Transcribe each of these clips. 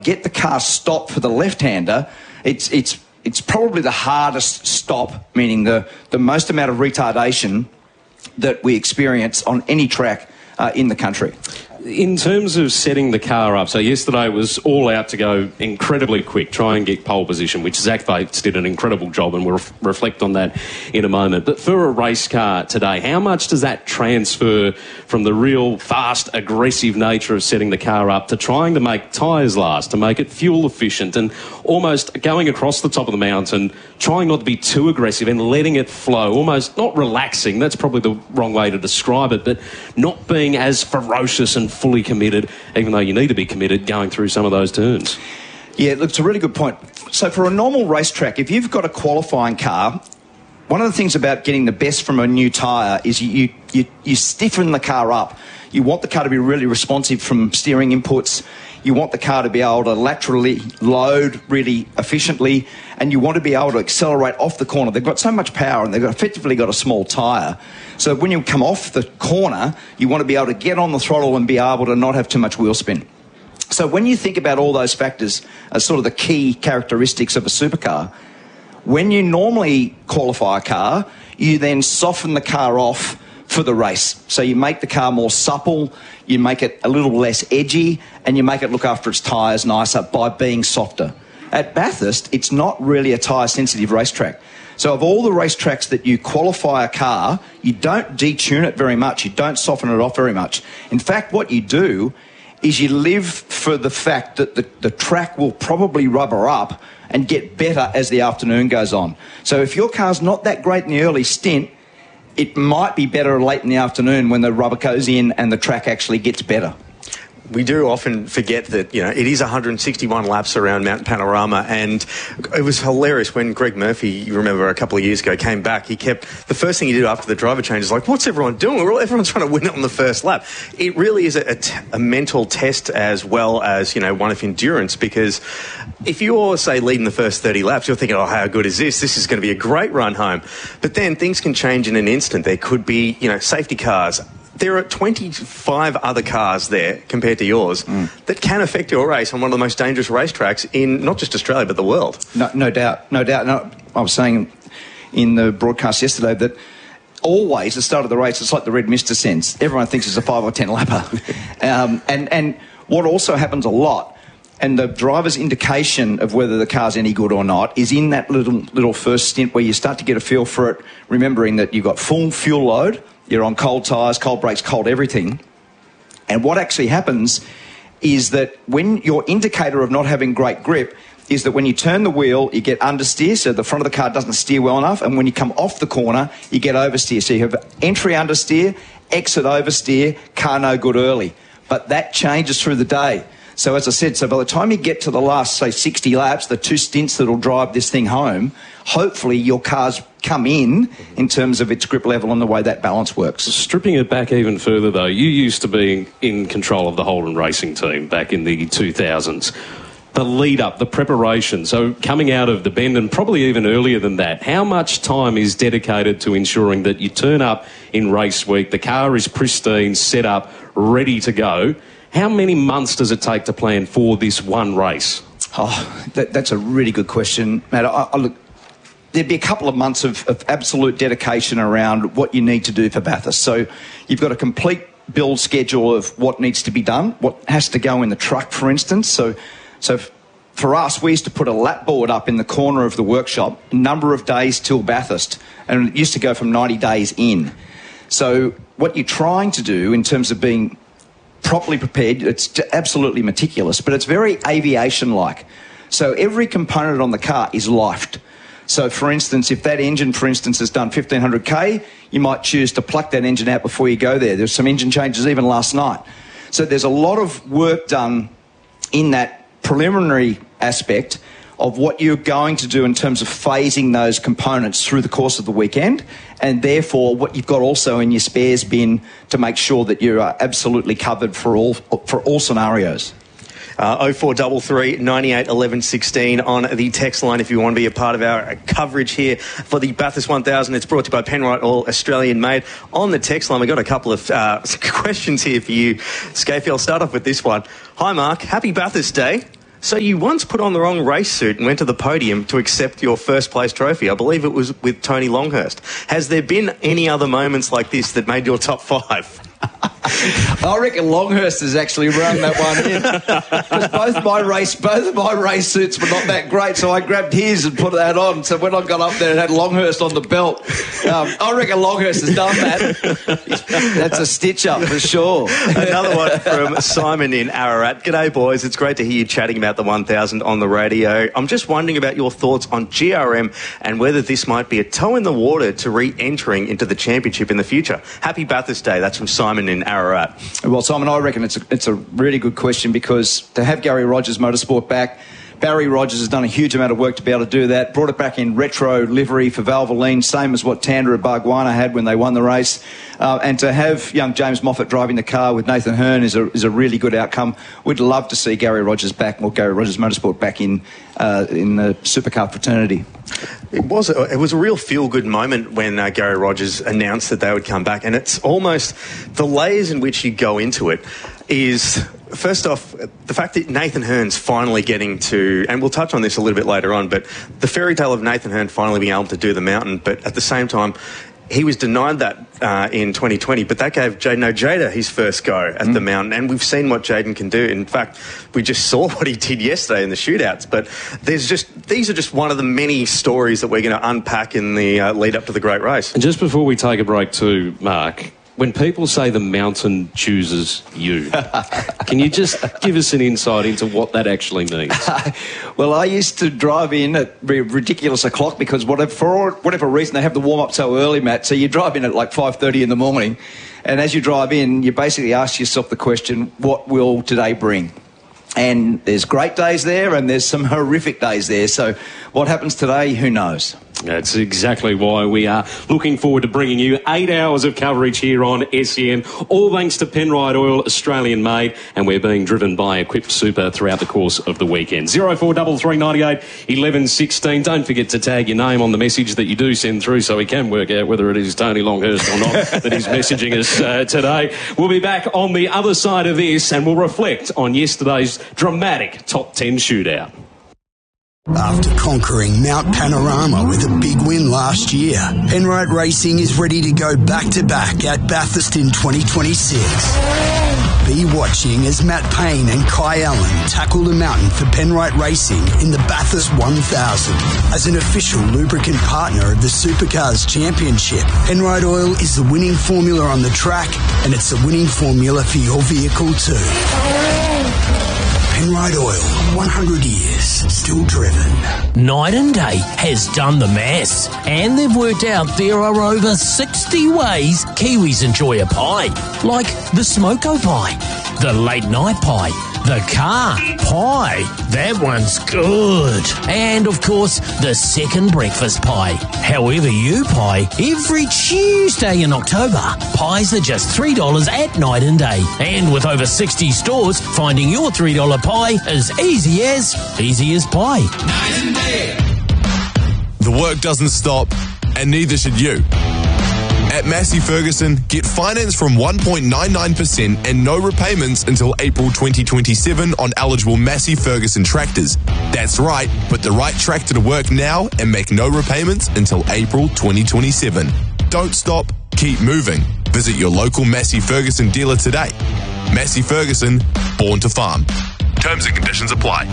get the car stopped for the left-hander, it's probably the hardest stop, meaning the most amount of retardation that we experience on any track in the country. In terms of setting the car up, so yesterday was all out to go incredibly quick, try and get pole position, which Zach Vates did an incredible job, and we'll reflect on that in a moment. But for a race car today, how much does that transfer from the real fast, aggressive nature of setting the car up to trying to make tyres last, to make it fuel efficient, and almost going across the top of the mountain, trying not to be too aggressive and letting it flow, almost not relaxing, that's probably the wrong way to describe it, but not being as ferocious and fully committed, even though you need to be committed going through some of those turns? Yeah, look, it's a really good point. So for a normal racetrack, if you've got a qualifying car, one of the things about getting the best from a new tyre is you stiffen the car up. You want the car to be really responsive from steering inputs. You want the car to be able to laterally load really efficiently, and you want to be able to accelerate off the corner. They've got so much power, and they've effectively got a small tyre. So when you come off the corner, you want to be able to get on the throttle and be able to not have too much wheel spin. So when you think about all those factors as sort of the key characteristics of a supercar, when you normally qualify a car, you then soften the car off for the race. So you make the car more supple, you make it a little less edgy, and you make it look after its tyres nicer by being softer. At Bathurst, it's not really a tyre-sensitive racetrack. So of all the racetracks that you qualify a car, you don't detune it very much, you don't soften it off very much. In fact, what you do is you live for the fact that the track will probably rubber up and get better as the afternoon goes on. So if your car's not that great in the early stint, it might be better late in the afternoon when the rubber goes in and the track actually gets better. We do often forget that, you know, it is 161 laps around Mount Panorama, and it was hilarious when Greg Murphy, you remember a couple of years ago, came back. The first thing he did after the driver change is like, what's everyone doing? Everyone's trying to win it on the first lap. It really is a mental test as well as, you know, one of endurance, because if you're, say, leading the first 30 laps, you're thinking, oh, how good is this? This is going to be a great run home. But then things can change in an instant. There could be, you know, safety cars. There are 25 other cars there compared to yours that can affect your race on one of the most dangerous racetracks in not just Australia but the world. No doubt. No, I was saying in the broadcast yesterday that always at the start of the race it's like the red mist descends. Everyone thinks it's a 5 or 10 lapper. And what also happens a lot, and the driver's indication of whether the car's any good or not, is in that little first stint where you start to get a feel for it, remembering that you've got full fuel load, you're on cold tyres, cold brakes, cold everything. And what actually happens is that when your indicator of not having great grip is that when you turn the wheel, you get understeer, so the front of the car doesn't steer well enough, and when you come off the corner, you get oversteer. So you have entry understeer, exit oversteer, car no good early. But that changes through the day. So as I said, so by the time you get to the last, say, 60 laps, the 2 stints that'll drive this thing home, hopefully your car's come in terms of its grip level and the way that balance works. Stripping it back even further, though, you used to be in control of the Holden Racing team back in the 2000s. The lead-up, the preparation, so coming out of the bend and probably even earlier than that, how much time is dedicated to ensuring that you turn up in race week, the car is pristine, set up, ready to go? How many months does it take to plan for this one race? Oh, that's a really good question, Matt. Look, there'd be a couple of months of absolute dedication around what you need to do for Bathurst. So you've got a complete build schedule of what needs to be done, what has to go in the truck, for instance. So for us, we used to put a lap board up in the corner of the workshop, a number of days till Bathurst, and it used to go from 90 days in. So what you're trying to do in terms of being properly prepared, it's absolutely meticulous, but it's very aviation-like. So every component on the car is lifed. So, for instance, if that engine, for instance, has done 1,500k, you might choose to pluck that engine out before you go there. There's some engine changes even last night. So there's a lot of work done in that preliminary aspect of what you're going to do in terms of phasing those components through the course of the weekend, and therefore what you've got also in your spares bin to make sure that you are absolutely covered for all scenarios. 0433 98 11 16 on the text line if you want to be a part of our coverage here for the Bathurst 1000. It's brought to you by Penrite, all Australian made. On the text line, we've got a couple of questions here for you, Scafie. I'll start off with this one. Hi, Mark. Happy Bathurst Day. So you once put on the wrong race suit and went to the podium to accept your first place trophy. I believe it was with Tony Longhurst. Has there been any other moments like this that made your top 5? I reckon Longhurst has actually run that one in, because both of my race suits were not that great, so I grabbed his and put that on. So when I got up there, it had Longhurst on the belt. I reckon Longhurst has done that. That's a stitch up for sure. Another one from Simon in Ararat. G'day, boys. It's great to hear you chatting about the 1000 on the radio. I'm just wondering about your thoughts on GRM and whether this might be a toe in the water to re-entering into the championship in the future. Happy Bathurst Day. That's from Simon in Ararat. Well, Simon, I reckon it's a really good question, because to have Gary Rogers Motorsport back, Barry Rogers has done a huge amount of work to be able to do that. Brought it back in retro livery for Valvoline, same as what Tandra Bargwana had when they won the race. And to have young James Moffat driving the car with Nathan Hearn is a really good outcome. We'd love to see Gary Rogers back, or Gary Rogers Motorsport back in the supercar fraternity. It was a real feel-good moment when Gary Rogers announced that they would come back, and it's almost the layers in which you go into it is, first off, the fact that Nathan Hearn's finally getting to, and we'll touch on this a little bit later on, but the fairy tale of Nathan Hearn finally being able to do the mountain, but at the same time, he was denied that in 2020, but that gave Jaden Ojeda his first go at the mountain, and we've seen what Jaden can do. In fact, we just saw what he did yesterday in the shootouts, but these are just one of the many stories that we're going to unpack in the lead up to the great race. And just before we take a break too, Mark, when people say the mountain chooses you, can you just give us an insight into what that actually means? Well, I used to drive in at ridiculous o'clock, because for whatever reason they have the warm-up so early, Matt, so you drive in at like 5:30 in the morning, and as you drive in, you basically ask yourself the question, what will today bring? And there's great days there, and there's some horrific days there, so what happens today, who knows? That's exactly why we are looking forward to bringing you 8 hours of coverage here on SEN, all thanks to Penrite Oil, Australian made, and we're being driven by Equipped Super throughout the course of the weekend. 043398 1116. Don't forget to tag your name on the message that you do send through, so we can work out whether it is Tony Longhurst or not that is messaging us today. We'll be back on the other side of this, and we'll reflect on yesterday's dramatic top 10 shootout. After conquering Mount Panorama with a big win last year, Penrite Racing is ready to go back-to-back at Bathurst in 2026. Be watching as Matt Payne and Kai Allen tackle the mountain for Penrite Racing in the Bathurst 1000. As an official lubricant partner of the Supercars Championship, Penrite Oil is the winning formula on the track, and it's the winning formula for your vehicle too. Penrite Oil, 100 years, still driven. Night and Day has done the maths, and they've worked out there are over 60 ways Kiwis enjoy a pie, like the smoko pie, the late night pie, the car pie, that one's good, and of course the second breakfast pie. However you pie, every Tuesday in October, pies are just $3 at Night and Day, and with over 60 stores, finding your $3 pie is easy as pie. Night and Day. The work doesn't stop, and neither should you. At Massey Ferguson, get finance from 1.99% and no repayments until April 2027 on eligible Massey Ferguson tractors. That's right, put the right tractor to work now and make no repayments until April 2027. Don't stop, keep moving. Visit your local Massey Ferguson dealer today. Massey Ferguson, born to farm. Terms and conditions apply.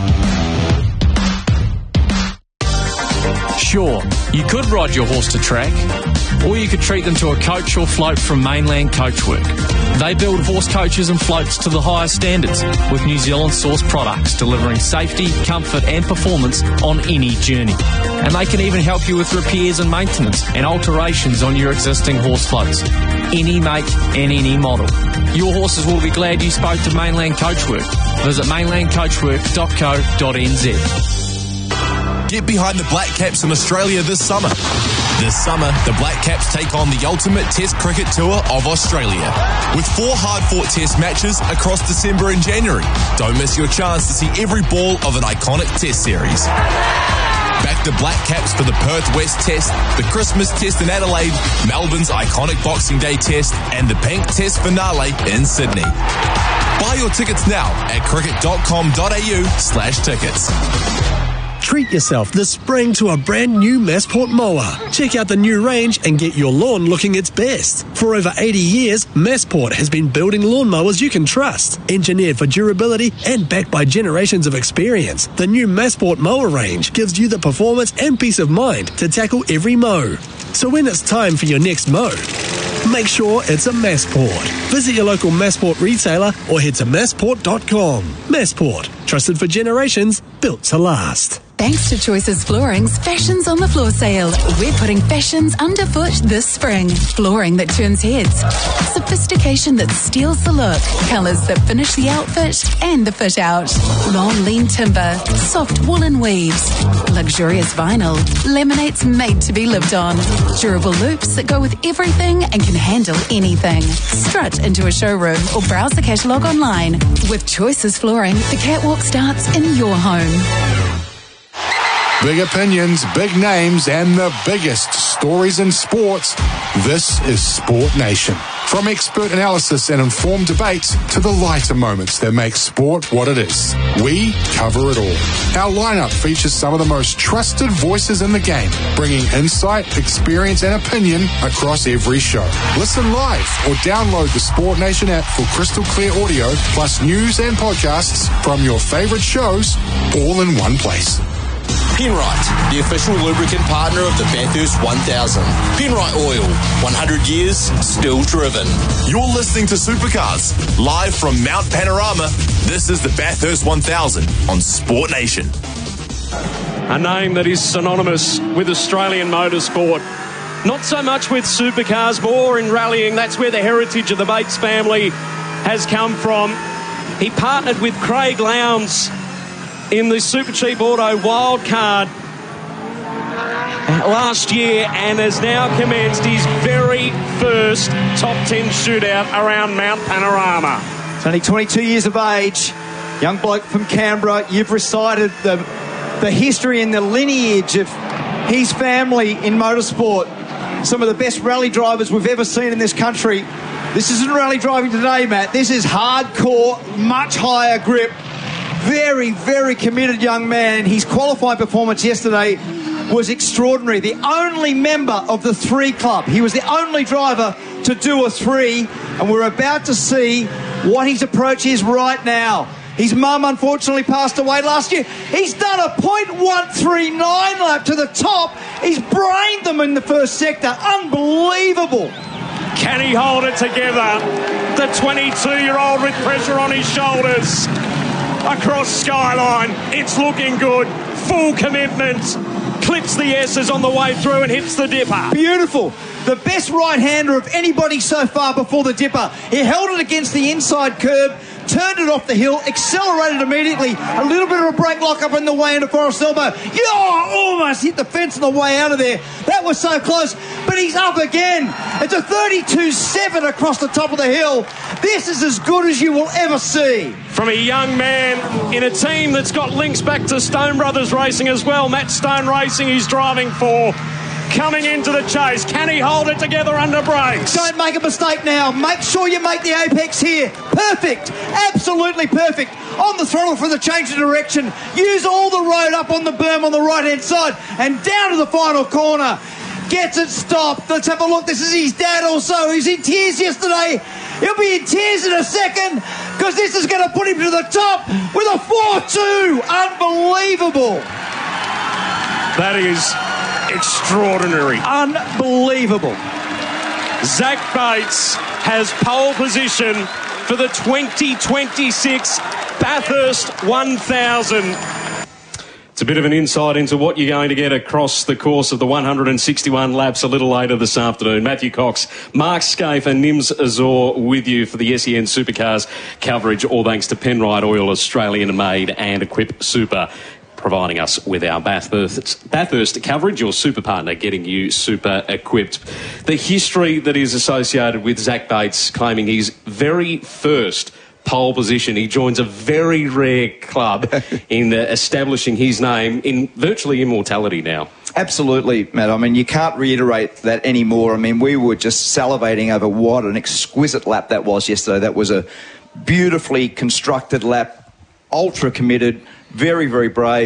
Sure, you could ride your horse to track, or you could treat them to a coach or float from Mainland Coachwork. They build horse coaches and floats to the highest standards, with New Zealand sourced products delivering safety, comfort and performance on any journey. And they can even help you with repairs and maintenance and alterations on your existing horse floats. Any make and any model. Your horses will be glad you spoke to Mainland Coachwork. Visit mainlandcoachwork.co.nz. Get behind the Black Caps in Australia this summer. This summer, the Black Caps take on the ultimate Test cricket tour of Australia, with 4 hard-fought Test matches across December and January. Don't miss your chance to see every ball of an iconic Test series. Back the Black Caps for the Perth West Test, the Christmas Test in Adelaide, Melbourne's iconic Boxing Day Test, and the Pink Test finale in Sydney. Buy your tickets now at cricket.com.au/tickets. Treat yourself this spring to a brand new Massport mower. Check out the new range and get your lawn looking its best. For over 80 years, Massport has been building lawnmowers you can trust. Engineered for durability and backed by generations of experience, the new Massport mower range gives you the performance and peace of mind to tackle every mow. So when it's time for your next mow, make sure it's a Massport. Visit your local Massport retailer or head to massport.com. Massport, trusted for generations, built to last. Thanks to Choices Flooring's Fashions on the Floor sale, we're putting fashions underfoot this spring. Flooring that turns heads, sophistication that steals the look, colours that finish the outfit and the fit out, long lean timber, soft woolen weaves, luxurious vinyl, laminates made to be lived on, durable loops that go with everything and can handle anything. Strut into a showroom or browse the catalogue online. With Choices Flooring, the catwalk starts in your home. Big opinions, big names, and the biggest stories in sports. This is Sport Nation. From expert analysis and informed debates to the lighter moments that make sport what it is, we cover it all. Our lineup features some of the most trusted voices in the game, bringing insight, experience, and opinion across every show. Listen live or download the Sport Nation app for crystal clear audio, plus news and podcasts from your favorite shows, all in one place. Penrite, the official lubricant partner of the Bathurst 1000. Penrite Oil, 100 years, still driven. You're listening to Supercars, live from Mount Panorama. This is the Bathurst 1000 on Sport Nation. A name that is synonymous with Australian motorsport. Not so much with supercars, more in rallying. That's where the heritage of the Bates family has come from. He partnered with Craig Lowndes in the Super Cheap Auto Wildcard last year and has now commenced his very first top 10 shootout around Mount Panorama. He's only 22 years of age, young bloke from Canberra. You've recited the history and the lineage of his family in motorsport. Some of the best rally drivers we've ever seen in this country. This isn't rally driving today, Matt. This is hardcore, much higher grip. Very, very committed young man. His qualifying performance yesterday was extraordinary. The only member of the 3 club. He was the only driver to do a 3, and we're about to see what his approach is right now. His mum unfortunately passed away last year. He's done a .139 lap to the top. He's brained them in the first sector. Unbelievable. Can he hold it together? The 22-year-old with pressure on his shoulders. Across Skyline, it's looking good. Full commitment. Clips the S's on the way through and hits the dipper. Beautiful. The best right-hander of anybody so far before the dipper. He held it against the inside curb, turned it off the hill, accelerated immediately. A little bit of a brake lock up in the way into Forest Elbow. Almost hit the fence on the way out of there. That was so close, but he's up again. It's a 32.7 across the top of the hill. This is as good as you will ever see. From a young man in a team that's got links back to Stone Brothers Racing as well. Matt Stone Racing he's driving for. Coming into the chase. Can he hold it together under brakes? Don't make a mistake now. Make sure you make the apex here. Perfect. Absolutely perfect. On the throttle for the change of direction. Use all the road up on the berm on the right-hand side and down to the final corner. Gets it stopped. Let's have a look. This is his dad also. He's in tears yesterday. He'll be in tears in a second because this is going to put him to the top with a 4.2. Unbelievable. That is extraordinary. Unbelievable. Zach Bates has pole position for the 2026 Bathurst 1000. It's a bit of an insight into what you're going to get across the course of the 161 laps a little later this afternoon. Matthew Cox, Mark Scaife and Nims Azor with you for the SEN Supercars coverage, all thanks to Penrite Oil, Australian-made, and Equip Super, providing us with our Bathurst coverage, your super partner getting you super equipped. The history that is associated with Zach Bates claiming his very first pole position. He joins a very rare club in establishing his name in virtually immortality now. Absolutely, Matt. I mean, you can't reiterate that anymore. I mean, we were just salivating over what an exquisite lap that was yesterday. That was a beautifully constructed lap, ultra committed, very, very brave.